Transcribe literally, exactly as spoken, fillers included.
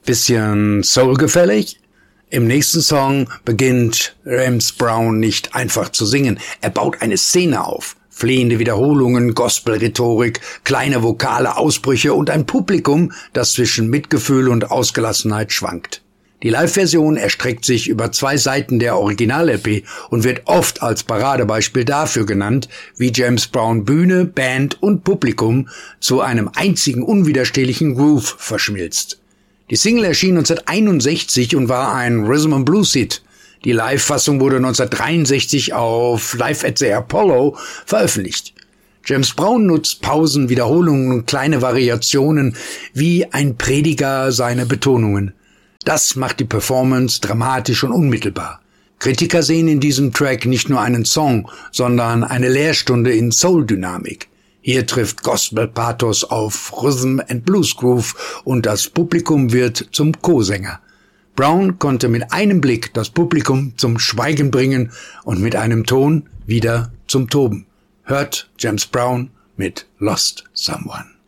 Bisschen soulgefällig? Im nächsten Song beginnt James Brown nicht einfach zu singen. Er baut eine Szene auf. Flehende Wiederholungen, Gospel-Rhetorik, kleine vokale Ausbrüche und ein Publikum, das zwischen Mitgefühl und Ausgelassenheit schwankt. Die Live-Version erstreckt sich über zwei Seiten der Original-L P und wird oft als Paradebeispiel dafür genannt, wie James Brown Bühne, Band und Publikum zu einem einzigen unwiderstehlichen Groove verschmilzt. Die Single erschien neunzehnhunderteinundsechzig und war ein Rhythm and Blues Hit. Die Live-Fassung wurde neunzehnhundertdreiundsechzig auf Live at the Apollo veröffentlicht. James Brown nutzt Pausen, Wiederholungen und kleine Variationen wie ein Prediger seine Betonungen. Das macht die Performance dramatisch und unmittelbar. Kritiker sehen in diesem Track nicht nur einen Song, sondern eine Lehrstunde in Soul-Dynamik. Hier trifft Gospel-Pathos auf Rhythm and Blues Groove und das Publikum wird zum Co-Sänger. Brown konnte mit einem Blick das Publikum zum Schweigen bringen und mit einem Ton wieder zum Toben. Hört James Brown mit Lost Someone.